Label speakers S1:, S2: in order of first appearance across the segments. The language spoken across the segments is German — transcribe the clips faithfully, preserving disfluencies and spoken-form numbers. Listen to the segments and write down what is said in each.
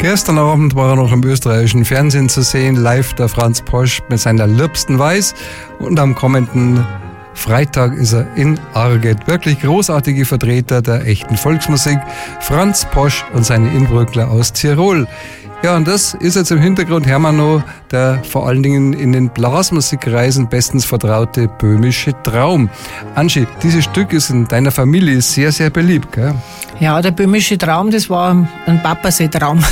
S1: Gestern Abend war er noch im österreichischen Fernsehen zu sehen, live der Franz Posch mit seiner liebsten Weiß. Und am kommenden Freitag ist er in Arget. Wirklich großartige Vertreter der echten Volksmusik. Franz Posch und seine Inbrückler aus Tirol. Ja, und das ist jetzt im Hintergrund Hermanno, der vor allen Dingen in den Blasmusikkreisen bestens vertraute böhmische Traum. Anschi, dieses Stück ist in deiner Familie sehr, sehr beliebt, gell?
S2: Ja, der böhmische Traum, das war ein Papasee-Traum.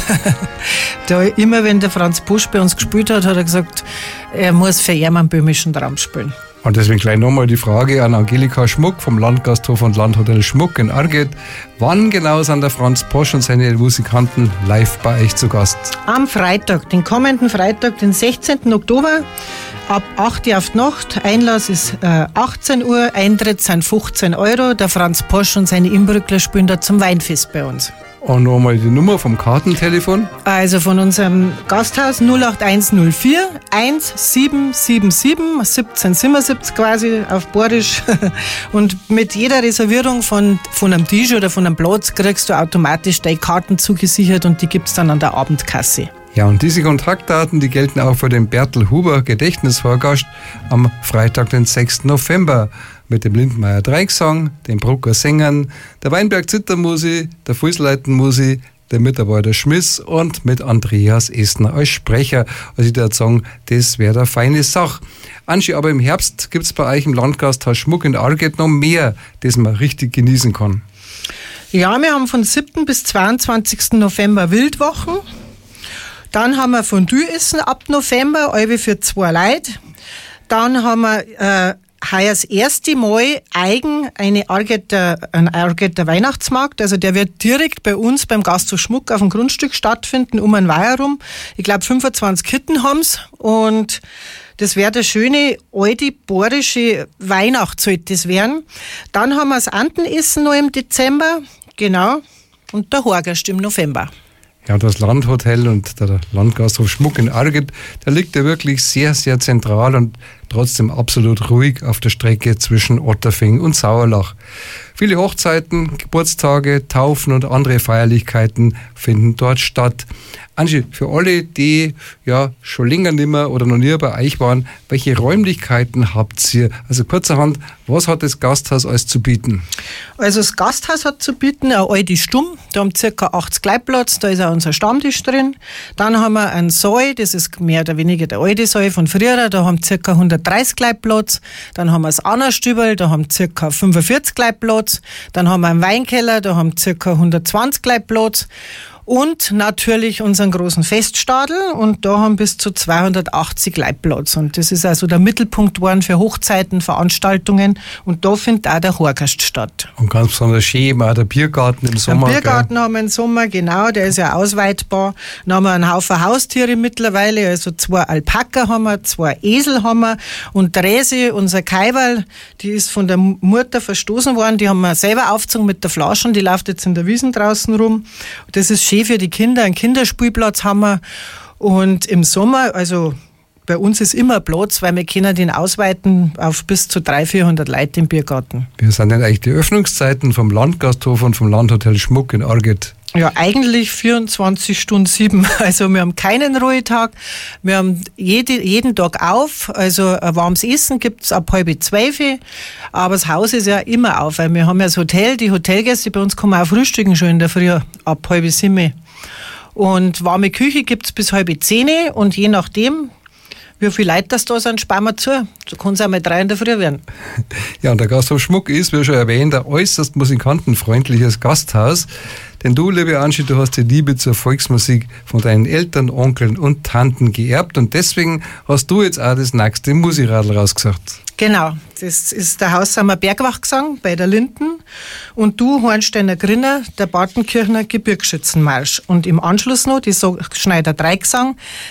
S2: Da immer, wenn der Franz Posch bei uns gespielt hat, hat er gesagt, er muss für ihn einen böhmischen Traum spielen.
S1: Und deswegen gleich nochmal die Frage an Angelika Schmuck vom Landgasthof und Landhotel Schmuck in Arget. Wann genau sind der Franz Posch und seine Musikanten live bei euch zu Gast?
S2: Am Freitag, den kommenden Freitag, den sechzehnten Oktober, ab acht Uhr auf die Nacht. Einlass ist äh, achtzehn Uhr, Eintritt sind fünfzehn Euro. Der Franz Posch und seine Inbrückler spielen da zum Weinfest bei uns.
S1: Und nochmal die Nummer vom Kartentelefon.
S2: Also von unserem Gasthaus null acht eins null vier eins sieben sieben sieben siebzehn siebenundsiebzig quasi auf Borisch. Und mit jeder Reservierung von, von einem Tisch oder von einem Platz kriegst du automatisch deine Karten zugesichert und die gibt's dann an der Abendkasse.
S1: Ja, und diese Kontaktdaten, die gelten auch für den Bertel Huber Gedächtnisvorgast am Freitag, den sechsten November. Mit dem Lindmeier Dreigesang, den Brucker Sängern, der Weinberg Zittermusi, der Fußleitenmusi, der Mitarbeiter Schmiss und mit Andreas Esner als Sprecher. Also ich würde sagen, das wäre eine feine Sache. Anschi, aber im Herbst gibt es bei euch im Landgasthaus Schmuck in Arget noch mehr, das man richtig genießen kann.
S2: Ja, wir haben von siebten bis zweiundzwanzigsten November Wildwochen. Dann haben wir Fondue-Essen ab November, alle für zwei Leute. Dann haben wir äh, heuer das erste Mal eigen eine Argeter, ein Argeter Weihnachtsmarkt. Also der wird direkt bei uns beim Gasthof Schmuck auf dem Grundstück stattfinden, um ein Weiher rum. Ich glaube fünfundzwanzig Hütten haben's und das wird eine schöne, alte, borische Weihnacht sollte das werden. Dann haben wir das Antenessen noch im Dezember, genau, und der Horgast im November.
S1: Ja, das Landhotel und der Landgasthof Schmuck in Arget, der liegt ja wirklich sehr, sehr zentral und trotzdem absolut ruhig auf der Strecke zwischen Otterfing und Sauerlach. Viele Hochzeiten, Geburtstage, Taufen und andere Feierlichkeiten finden dort statt. Anschi, für alle, die ja schon länger nicht mehr oder noch nie bei euch waren, welche Räumlichkeiten habt ihr? Also kurzerhand, was hat das Gasthaus alles zu bieten?
S2: Also das Gasthaus hat zu bieten eine alte Stumm, da haben ca. achtzig Leute Platz, da ist auch unser Stammtisch drin. Dann haben wir einen Saal, das ist mehr oder weniger der alte Saal von früher, da haben ca. hundertdreißig Leute Platz. Dann haben wir das Anna-Stübel, da haben ca. fünfundvierzig Leute Platz. Dann haben wir einen Weinkeller, da haben ca. hundertzwanzig Leute Platz. Und natürlich unseren großen Feststadel und da haben bis zu zweihundertachtzig Leute Platz. Und das ist also der Mittelpunkt geworden für Hochzeiten, Veranstaltungen und da findet auch der Horgast statt.
S1: Und ganz besonders schön auch der Biergarten im Sommer.
S2: Den Biergarten gell? Haben wir im Sommer, genau, der ist ja ausweitbar. Dann haben wir einen Haufen Haustiere mittlerweile, also zwei Alpaka haben wir, zwei Esel haben wir und Dresi, unser Kaiwal, die ist von der Mutter verstoßen worden, die haben wir selber aufgezogen mit der Flasche und die läuft jetzt in der Wiesn draußen rum. Das ist schön für die Kinder, einen Kinderspielplatz haben wir und im Sommer, also bei uns ist immer Platz, weil wir können den ausweiten auf bis zu dreihundert, vierhundert Leute im Biergarten.
S1: Wie sind denn eigentlich die Öffnungszeiten vom Landgasthof und vom Landhotel Schmuck in Arget?
S2: Ja, eigentlich vierundzwanzig Stunden sieben. Also wir haben keinen Ruhetag. Wir haben jede, jeden Tag auf. Also ein warmes Essen gibt's ab halb zwölf. Aber das Haus ist ja immer auf, weil wir haben ja das Hotel. Die Hotelgäste bei uns kommen auch frühstücken schon in der Früh ab halb sieben. Und warme Küche gibt's bis halb zehn. Und je nachdem, wie viele Leute das da sind, sparen wir zu. So kann es auch mal drei in der Früh werden.
S1: Ja, und der Gasthof Schmuck ist, wie schon erwähnt, ein äußerst musikantenfreundliches Gasthaus. Denn du, liebe Anschi, du hast die Liebe zur Volksmusik von deinen Eltern, Onkeln und Tanten geerbt und deswegen hast du jetzt auch das nächste Musiradl rausgesucht.
S2: Genau, das ist der Haussamer Bergwachgesang bei der Linden und du, Hornsteiner Grinner, der Bartenkirchner Gebirgsschützenmarsch. Und im Anschluss noch die Schneider Dreigesang,